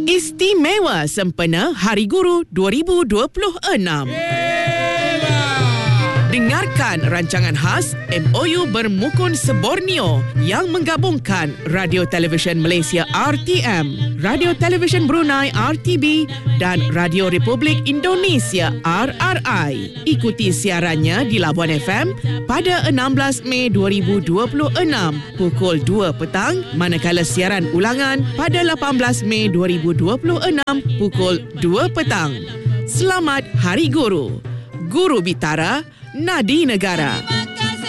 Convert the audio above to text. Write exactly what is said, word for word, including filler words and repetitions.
Istimewa sempena Hari Guru dua ribu dua puluh enam. Dengarkan rancangan khas M O U Bermukun Seborneo yang menggabungkan Radio Television Malaysia R T M, Radio Television Brunei R T B dan Radio Republik Indonesia R R I. Ikuti siarannya di Labuan F M pada enam belas Mei dua ribu dua puluh enam pukul dua petang, manakala siaran ulangan pada lapan belas Mei dua ribu dua puluh enam pukul dua petang. Selamat Hari Guru. Guru Bitara, Nadi Negara.